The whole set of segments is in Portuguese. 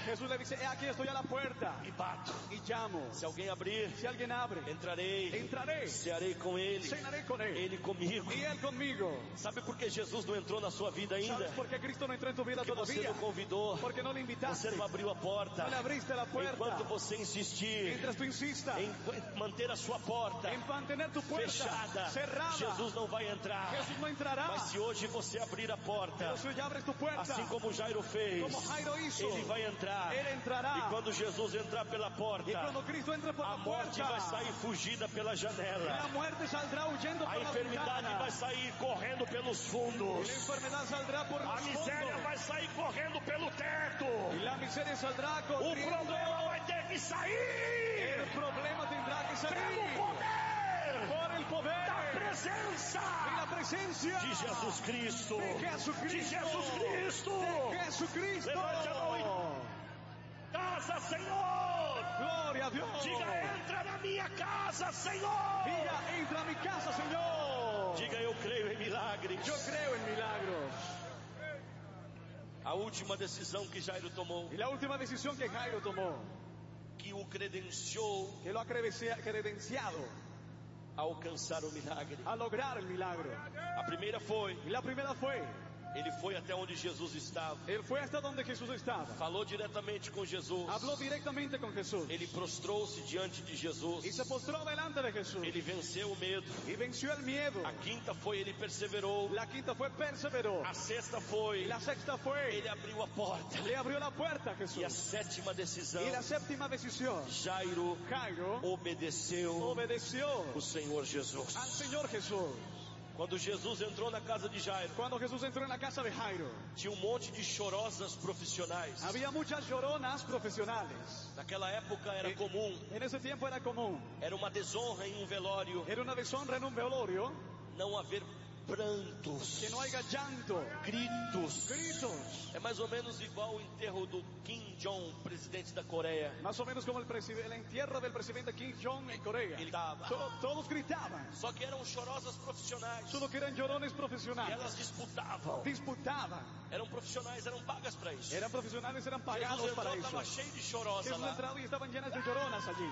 Jesús le dice, he aquí estoy a la puerta e bato. y llamo. Se alguém abrir, Si alguien abre, entrarei, entraré, cearei com ele, cenaré con él ele comigo. y él conmigo. Sabe por que Jesus não entrou na sua vida ¿Sabes ainda? por qué Cristo no entró en tu vida Porque você todavía? não convidou, Porque no le invitaste, você não abriu a porta. no le abriste la puerta. Enquanto você insistir Mientras tú insistas em manter a sua porta en mantener tu puerta fechada, cerrada, Jesus não vai entrar. Jesús no entrará. Mas se hoje você abrir a porta, Pero si ya abres tu puerta, assim como Jairo fez, como Jairo hizo, ele vai entrar. él entrará. E quando Jesus entrar pela Y porta, cuando Cristo entre por a la morte puerta, vai sair fugida pela la janela. muerte saldrá huyendo A por la enfermidade ventana. vai sair correndo pelos Y fundos. la enfermedad saldrá por A los miséria fondos. vai sair correndo pelo teto. Y la miseria saldrá O corriendo. problema vai ter que sair El problema tendrá que pelo salir poder por el poder da presença y la presencia de Jesus Cristo. de Jesucristo. De Jesus Cristo. De Jesucristo. Levante a mão. Casa, Senhor. Gloria a Dios. Diga, entra na minha casa, Senhor. Diga, entra a mi casa, Señor. Diga, eu creio em milagres. Yo creo en milagros. A última decisão que Jairo tomou, Y la última decisión que Jairo tomó, que o credenciou que lo ha credenciado a alcançar o milagre. a lograr el milagro. A primeira foi, Y la primera fue, ele foi até onde Jesus estava. él fue hasta donde Jesús estaba. Falou diretamente com Jesus. Habló directamente con Jesús. Ele prostrou-se diante de Y Jesus. se postró delante de Jesús. Ele venceu o medo. Y venció el miedo. A quinta foi, ele perseverou. La quinta fue perseveró. A sexta Y foi, la sexta fue, ele abriu a porta. le abrió la puerta a E a Jesús. sétima decisão, Y la séptima decisión, Jairo Jairo obedeceu obedeció o Senhor Jesus. al Señor Jesús. Quando Jesus entrou na casa de Jairo, Cuando Jesús entró en la casa de Jairo, tinha monte de chorosas profissionais. había muchas lloronas profesionales. Naquela época era comum, En ese tiempo era común, era uma desonra em velório era una deshonra en un velorio, não haver prantos, que no haya llanto, gritos. gritos. É mais ou menos igual o enterro do Kim Jong, presidente da Coreia. Más o menos como el entierro del presidente Kim Jong en Corea. Ele dava. Todos gritaban, Só que eram chorosas profissionais. solo que eran llorones E profesionales. elas disputavam. Disputaban. Eram profissionais, eram pagas para isso. Eran profesionales, eran Jesus pagados para entrou, estava eso. cheio de chorosa Jesús lá. entraba y estaban llenas de lloronas allí,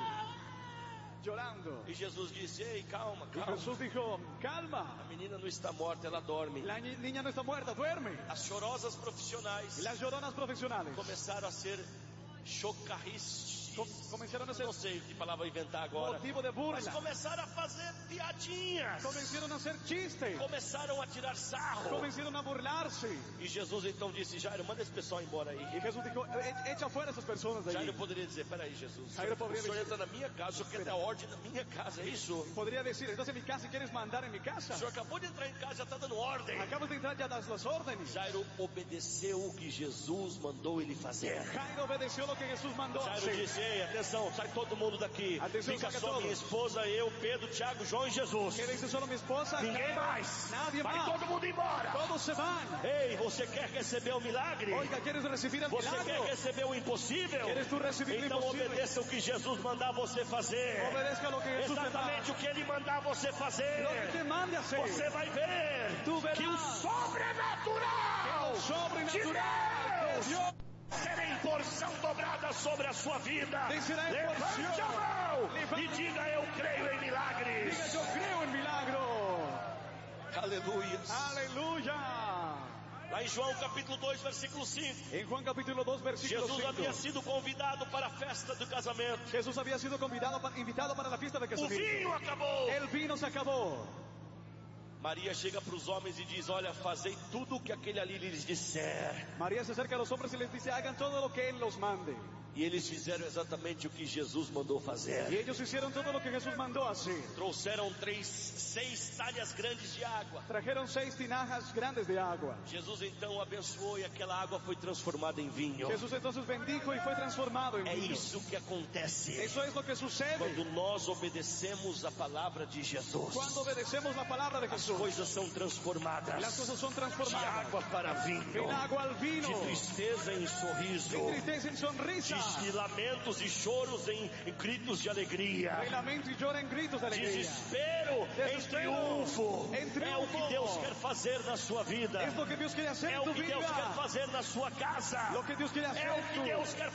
llorando. E Jesus disse, ei, calma, Y calma. Jesús dijo, A calma, menina não está morta, ela dorme. la niña no está muerta, duerme. As chorosas Y profissionais las lloronas profesionales começaram a ser chocarristas. comenzaron a ser Não sei que palavra inventar agora. motivo de Mas burla, começaram a fazer piadinhas. comenzaron a hacer chistes, Começaram a tirar sarro. comenzaron a burlarse. E Jesus então disse, Jairo, manda esse pessoal embora aí. Y Jesús dijo, echa fuera a esas personas de Jairo allí. poderia dizer, peraí, Jesus, Jairo o poderia senhor dizer- entra na minha casa, o senhor quer ter ordem na minha casa, é isso? Podría decir, estás en mi casa y quieres mandar en mi O casa. senhor acabou de entrar em casa, já está dando ordem. Acabas de entrar, ya das las órdenes. Jairo obedeceu o que Jesus mandou ele fazer. Jairo obedeció lo que Jesús mandó Jairo hacer. disse, ei, atenção, sai todo mundo daqui. Atenção, Fica saca só todos. minha esposa, eu, Pedro, Tiago, João e Jesus. Que dice solo mi esposa, Ninguém Carlos, mais. nadie Vai más. todo mundo embora. Todos se van. Ei, você quer receber o milagre? Oiga, ¿quieres recibir el Você quer milagro? receber o impossível? ¿Quieres tú recibir lo Então imposible? obedeça o que Jesus mandar você fazer. Obedezca lo que Jesús te Exatamente manda. o que Ele mandar você fazer. Lo que te mande hacer. Você vai ver Tú verás. que o sobrenatural O sobrenatural de de Deus Dios será em porção dobrada sobre a sua vida. descerá en Levante porción. a mão Levante. e diga, eu creio em milagres. Diga, yo creo en milagro. Aleluia. Aleluya. Lá em João capítulo 2, versículo 5. En Juan capítulo 2, versículo Jesus havia 5. sido convidado para a festa do casamento. Jesús había sido invitado para la fiesta de O casamiento. vinho acabou. El vino se acabó. Maria chega para os homens e diz, olha, fazei tudo o que aquele ali lhes disser. María se acerca a los hombres y les dice, hagan todo lo que Él los mande. E eles fizeram exatamente o que Jesus mandou Y fazer. ellos hicieron todo lo que Jesús mandó hacer. Trouxeram 6 talhas grandes de água. Trajeron 6 tinajas grandes de agua. Jesus então abençoou e aquela água foi transformada em vinho. Jesús entonces bendijo y fue transformado en É vino. isso que acontece Eso es lo que sucede quando nós obedecemos a palavra de Jesus. cuando obedecemos la palabra de As Jesús. coisas são transformadas. Las cosas son De transformadas. água para vinho. De agua al vino. De tristeza em sorriso. De tristeza en sonrisa. De lamentos e choros em gritos de alegria. De lamento y llora en gritos de alegría. Desespero em Desespero triunfo. em triunfo. É o que Deus quer fazer na sua vida. Es lo que Dios quiere hacer É en o tu que Deus quer vida. fazer na sua casa. Lo que Dios quiere hacer É o en que tu Deus quer